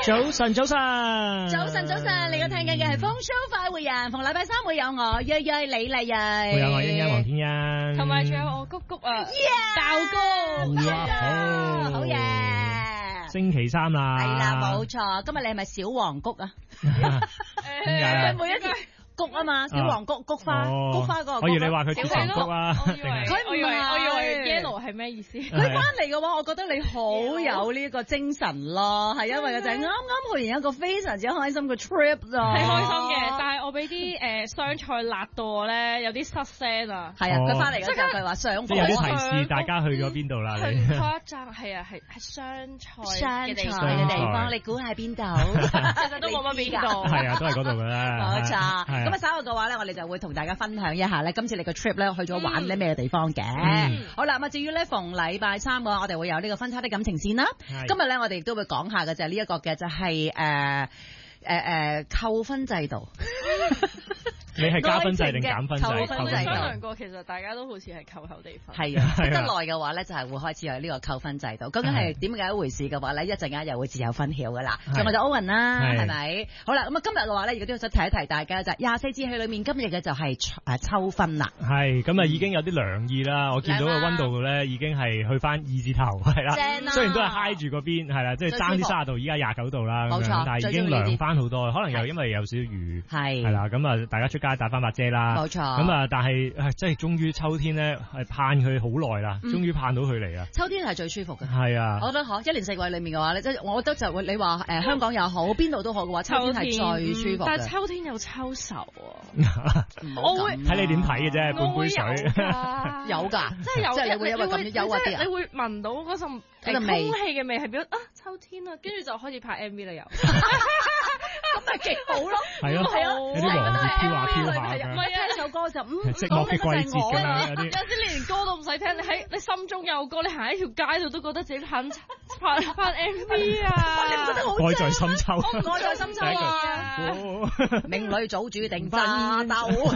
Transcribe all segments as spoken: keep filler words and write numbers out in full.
早晨，早晨， 早晨，早晨，你而家聽緊嘅係風騷快活人，逢禮拜三會有我瑞瑞李麗瑞， 會有我欣欣黃天欣， 同埋仲有我谷谷啊，爆哥， 好， 好嘢， 星期三啦， 係啦，冇錯，今日你係咪小黃谷啊？ 點解啊？ 每一句。菊啊嘛，小黃菊菊花，菊花嗰個。 我以為你話佢小黃菊啊， 我以為我以為我以為 yellow 係咩意思？ 佢翻嚟嘅話，我覺得你好有呢個精神咯，係因為就係啱啱去完一個非常之開心嘅 trip 啊， 係開心嘅，但係我俾啲誒湘菜辣到我咧，有啲失聲啊。 係啊，佢翻嚟嘅時候佢話上火， 即係有啲提示大家去咗邊度啦。 去嗰一站係啊，係係湘菜湘菜嘅地方，你估係邊度？ 其實都冇乜邊度。 係啊，都係嗰度嘅啦。 冇錯。咁啊，稍後嘅話咧，我哋就會同大家分享一下咧，今次你個 trip 咧去咗玩啲咩地方嘅。嗯、好啦，咁啊，至於咧逢禮拜三嘅話，我哋會有呢個分叉的感情線啦。今日咧，我哋亦都會講下嘅就係呢一個嘅就係誒誒誒扣分制度。 你係加分制定減分制？ 扣分制。 商量過，其實大家都好似係扣後地方。 係啊，得耐嘅話咧，就係會開始有呢個扣分制度。究竟係點解一回事嘅話咧，一陣間又會自有分曉噶啦。仲有就 Owen 啦，係咪？好啦，咁啊今日嘅話咧，亦都想提一提大家就係廿四節氣裏面今日嘅就係誒秋分啦。 係，咁啊已經有啲涼意啦。我見到個溫度咧已經係去翻二字頭，係啦。雖然都係嗨住嗰邊，係啦，即係爭啲卅度，依家廿九度啦。冇錯，但係已經涼翻好多。可能又因為有少少雨，係係啦。咁啊，大家出街帶翻把遮啦。冇錯。咁啊，但係誒，即係終於秋天咧，係盼佢好耐啦，終於盼到佢嚟啦。 秋天係最舒服嘅。係啊。我覺得嗬，一年四季裏面嘅話咧，即係我覺得就會你話誒香港又好，邊度都好嘅話，秋天係最舒服嘅。 但係秋天有秋愁啊！ 我會睇你點睇嘅啫，半杯水有㗎， 即係有， 即係你會因為咁樣憂鬱啲啊？ 你會聞到嗰陣誒空氣嘅味係變咗啊秋天啊，跟住就開始拍 M V 啦又。 咁咪極好咯， 係咯，係咯，有啲黃葉飄下飄下嘅。 唔係啊，呢首歌就嗯， 寂寞嘅季節㗎啦，有啲。 有啲連歌都唔使聽，你喺你心中有歌，你行喺條街度都覺得自己肯拍拍 M V 啊！ 你覺得好愛在深秋， 愛在深秋啊！命裏早注定揸兜。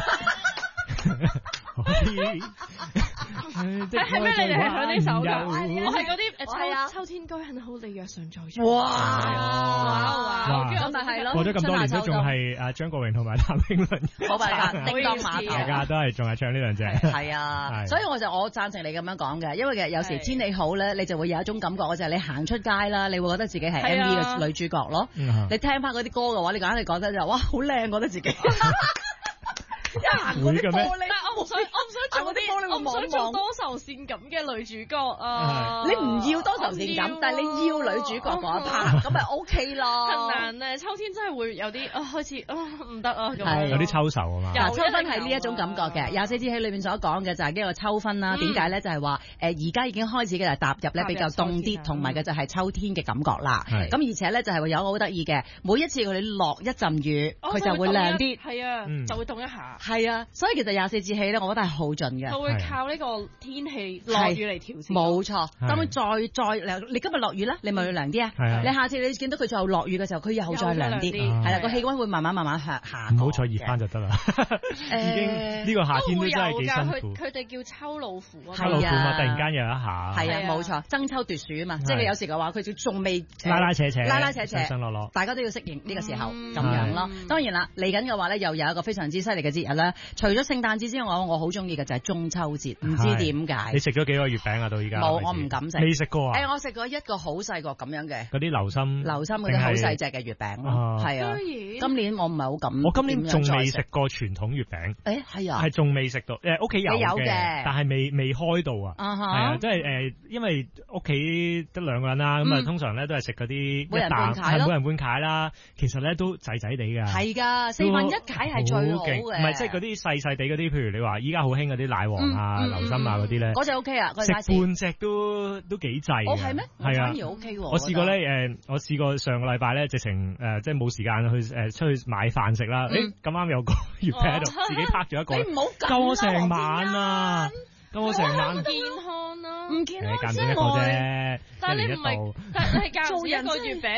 係咩？你哋係響呢首㗎？我係嗰啲誒秋秋天該很好，你若尚在場。哇！哇！ 咁咪係咯。 過咗咁多年都仲係阿張國榮同埋譚詠麟。 冇辦法，叮當馬頭。 大家都係仲係唱呢兩隻。 係啊，所以我就我贊成你咁樣講嘅，因為其實有時天氣好咧，你就會有一種感覺，就係你行出街啦，你會覺得自己係 M V 嘅女主角咯。你聽翻嗰啲歌嘅話，你硬係覺得就哇好靚，覺得自己。一行嗰啲玻璃， 但我唔想，我唔想做嗰啲，我唔想做多愁善感嘅女主角啊！ 你唔要多愁善感，但係你要女主角嗰一 part，咁咪 OK 咯。 很難咧，秋天真係會有啲啊開始啊唔得啊咁。 係有啲秋愁啊嘛。 嗱，秋分係呢一種感覺嘅，廿四節氣裏面所講嘅就係呢個秋分啦。點解咧？就係話誒而家已經開始嘅就係踏入咧比較凍啲，同埋嘅就係秋天嘅感覺啦。咁而且咧就係會有好得意嘅，每一次佢哋落一陣雨，佢就會涼啲。 係啊，就會凍一下。 係啊，所以其實廿四節氣咧，我覺得係好盡嘅。 就會靠呢個天氣落雨嚟調節。 冇錯，咁佢再再你今日落雨咧，你咪會涼啲啊。你下次你見到佢就落雨嘅時候，佢又再涼啲。係啦，個氣溫會慢慢慢慢下下。 唔好再熱翻就得啦。已經呢個夏天都真係幾辛苦。 佢哋叫秋老虎啊。 秋老虎嘛，突然間有一下。 係啊，冇錯，爭秋奪暑啊嘛。即係有時嘅話，佢仲未拉拉扯扯， 拉拉扯扯， 上上落落， 大家都要適應呢個時候咁樣咯。當然啦，嚟緊嘅話咧，又有一個非常之犀利嘅節日咧。除咗聖誕節之外，我我好中意嘅就係中秋節，唔知點解。 你食咗幾個月餅啊？到依家冇，我唔敢食。 未食過啊？ 誒，我食過一個好細個咁樣嘅。 嗰啲流心， 流心嗰啲好細隻嘅月餅咯，係啊。今年我唔係好敢。 我今年仲未食過傳統月餅。誒，係啊。係仲未食到，誒屋企有嘅，但係未未開到啊。係啊，即係誒，因為屋企得兩個人啦，咁啊通常咧都係食嗰啲每人半塊咯， 每人半塊啦。其實咧都滯滯地㗎。係㗎，四分一塊係最好嘅。 唔係即係嗰啲細細地嗰啲，譬如你話依家好興嗰啲奶黃啊、流心啊嗰啲咧， 嗰隻 O K 啊， 食半隻都都幾滯。 哦係咩？ 係啊， 反而 O K 喎。 我試過咧誒，我試過上個禮拜咧，直情誒即係冇時間去誒出去買飯食啦。誒咁啱有個月餅喺度，自己拍咗一個， 你唔好夠我成晚啊！夠我成晚。 唔健康啊！ 唔健康啫，間唔中一個啫， 但係你唔係，但係教做一個月餅，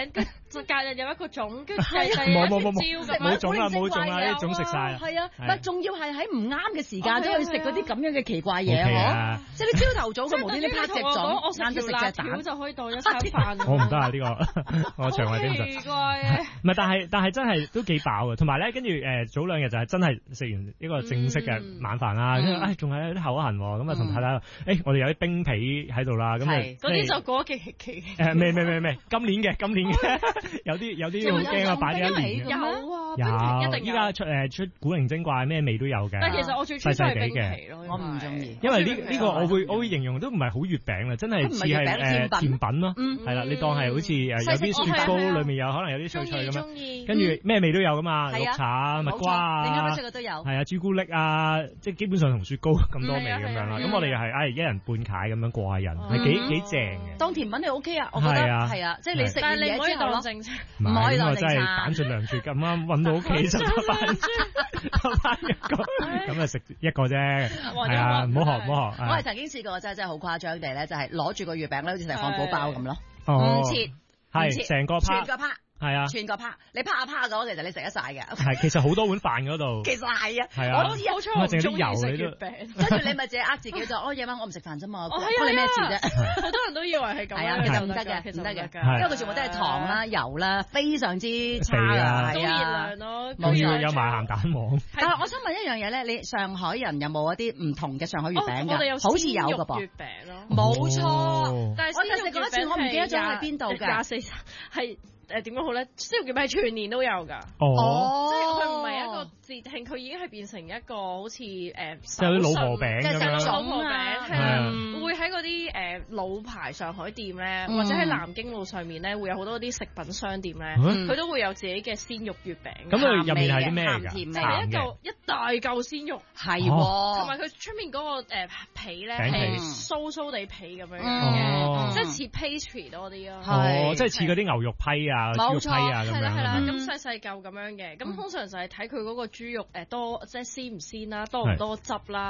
就隔日有一個種，跟住計計冇冇冇冇招咁樣， 冇種啦冇種啦，啲種食晒。 係啊，唔係仲要係喺唔啱嘅時間都去食嗰啲咁樣嘅奇怪嘢， 嗬？ 即係你朝頭早佢無端端拍隻種， 我食條辣條就可以當一餐飯。 我唔得啊呢個，我腸胃頂唔順。 奇怪嘅。 唔係，但係但係真係都幾飽嘅，同埋咧，跟住誒早兩日就係真係食完一個正式嘅晚飯啦，跟住誒仲係有啲口痕喎，咁啊同太太誒我哋有啲冰皮喺度啦，咁啊嗰啲就過期期。 誒未未未未，今年嘅今年嘅有啲有啲好驚啊，擺咗一年。 有啊， 有依家出誒出古靈精怪咩味都有嘅。 但其實我最中意係冰皮咯， 我唔中意。 因為呢呢個我會我會形容都唔係好月餅啦，真係似係誒甜品咯，係啦，你當係好似誒有啲雪糕裏面有可能有啲脆脆咁樣，跟住咩味都有噶嘛，綠茶、蜜瓜啊， 你啱啱出嘅都有， 係啊，朱古力啊，即係基本上同雪糕咁多味咁樣啦。咁我哋又係誒一人半塊咁樣過下人，係幾幾正嘅。當甜品你 OK 啊，我覺得係啊，即係你食完嘢之後咯，唔可以當正餐，真係揀盡良絕咁啱揾到屋企就得翻得翻一個，咁啊食一個啫，係啊，唔好學唔好學。 我係曾經試過真係真係好誇張地咧，就係攞住個月餅咧，好似食漢堡包咁咯， 唔切， 係成個全個拍。 係啊， 全個拍，你拍下拍下嘅，其實你食得晒嘅。 係，其實好多碗飯嗰度。 其實係啊， 係啊， 我好彩我唔中意食月餅。 跟住你咪自己呃自己就，哦夜晚我唔食飯啫嘛， 關你咩事啫？ 好多人都以為係咁。 係啊，其實唔得嘅，唔得嘅，因為佢全部都係糖啦、油啦，非常之差啊， 高熱量咯， 仲要有埋鹹蛋黃。 但係我想問一樣嘢咧，你上海人有冇一啲唔同嘅上海月餅㗎？ 我哋有好似有㗎噃。 月餅咯， 冇錯。 但係我就食過一次，我唔記得咗喺邊度㗎。 廿四係。誒點講好咧？燒肉月餅係全年都有㗎， 哦， 即係佢唔係一個節慶，佢已經係變成一個好似誒， 即係啲老婆餅咁樣， 老婆餅係啊，會喺嗰啲誒老牌上海店咧，或者喺南京路上面咧，會有好多啲食品商店咧，佢都會有自己嘅鮮肉月餅。 咁佢入面係啲咩㗎？ 鹹甜味，係一嚿一大嚿鮮肉， 係喎， 同埋佢出面嗰個誒皮咧係酥酥地皮咁樣嘅，即係似 pastry 多啲咯， 哦，即係似嗰啲牛肉批啊。 冇錯， 係啦係啦，咁細細嚿咁樣嘅，咁通常就係睇佢嗰個豬肉誒多，即係鮮唔鮮啦，多唔多汁啦。